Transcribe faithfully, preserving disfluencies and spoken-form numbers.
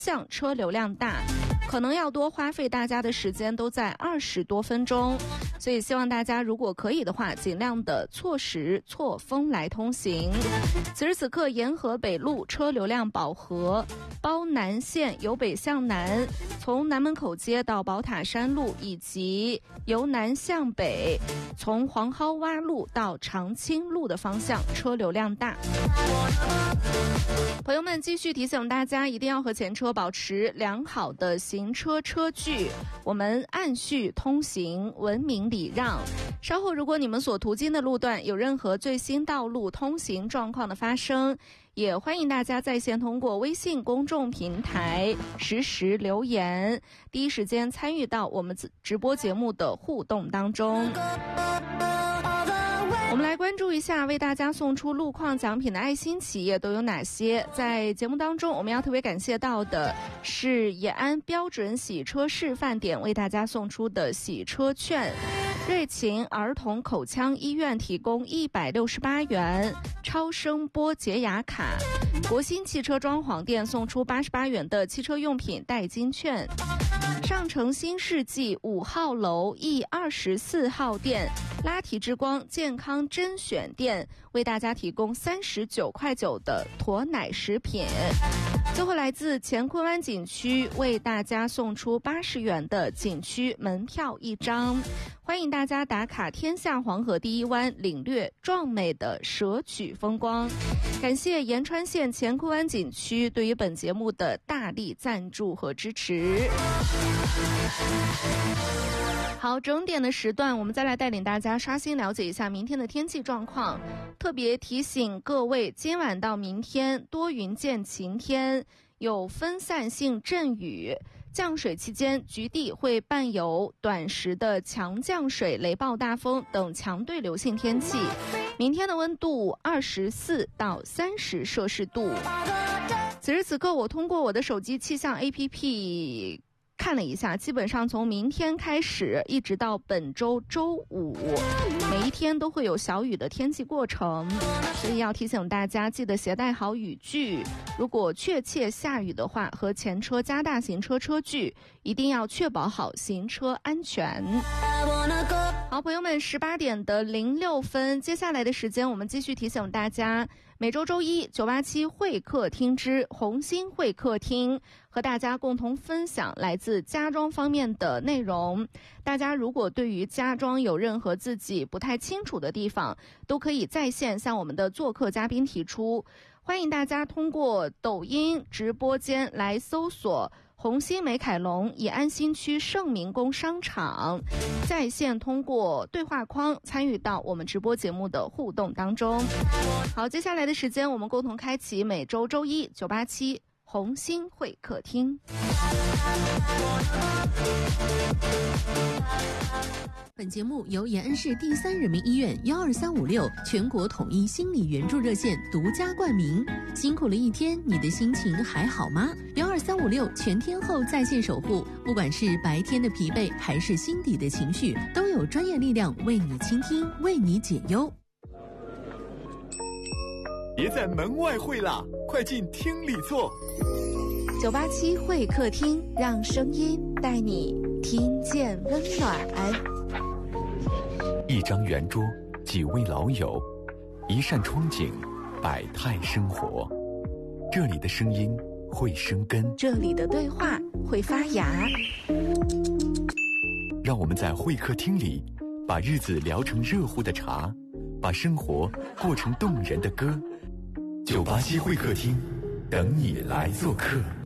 向车流量大，可能要多花费大家的时间都在二十多分钟，所以希望大家如果可以的话，尽量的错时错峰来通行。此时此刻，沿河北路车流量饱和，包南线由北向南，从南门口街到宝塔山路，以及由南向北，从黄蒿洼路到长青路的方向车流量大。朋友们，继续提醒大家，一定要和前车保持良好的行车车距，我们按序通行，文明礼让。稍后如果你们所途经的路段有任何最新道路通行状况的发生，也欢迎大家在线通过微信公众平台实时留言，第一时间参与到我们直播节目的互动当中。我们来关注一下为大家送出路况奖品的爱心企业都有哪些。在节目当中，我们要特别感谢到的是野安标准洗车示范点为大家送出的洗车券，瑞琴儿童口腔医院提供一百六十八元超声波洁牙卡，国新汽车装潢店送出八十八元的汽车用品代金券，上城新世纪五号楼 E 二十四号店拉提之光健康甄选店为大家提供三十九块九的驼奶食品。最后来自乾坤湾景区为大家送出八十元的景区门票一张，欢迎大家打卡天下黄河第一湾，领略壮美的蛇曲风光。感谢延川县乾坤湾景区对于本节目的大力赞助和支持。好，整点的时段我们再来带领大家刷新了解一下明天的天气状况，特别提醒各位，今晚到明天多云见晴天，有分散性阵雨，降水期间局地会伴有短时的强降水、雷暴大风等强对流性天气。明天的温度二十四到三十摄氏度。此时此刻，我通过我的手机气象 A P P看了一下，基本上从明天开始一直到本周周五，每一天都会有小雨的天气过程，所以要提醒大家记得携带好雨具，如果确切下雨的话，和前车加大行车车距，一定要确保好行车安全。好，朋友们，十八点的零六分，接下来的时间我们继续提醒大家，每周周一九八七会客厅之红星会客厅，和大家共同分享来自家装方面的内容。大家如果对于家装有任何自己不太清楚的地方，都可以在线向我们的做客嘉宾提出。欢迎大家通过抖音直播间来搜索红星美凯龙以安新区盛明宫商场，在线通过对话框参与到我们直播节目的互动当中。好，接下来的时间我们共同开启每周周一九八七红星会客厅。 本节目由延安市第三人民医院幺二三五六全国统一心理援助热线独家冠名。辛苦了一天，你的心情还好吗？幺二三五六全天候在线守护，不管是白天的疲惫还是心底的情绪，都有专业力量为你倾听，为你解忧。 别在门外会啦，快进厅里坐。 九八七会客厅，让声音带你听见温暖。 一张圆桌，几位老友，一扇窗景，百态生活。这里的声音会生根， 这里的对话会发芽。 让我们在会客厅里，把日子聊成热乎的茶，把生活过成动人的歌。九八七会客厅，等你来做客。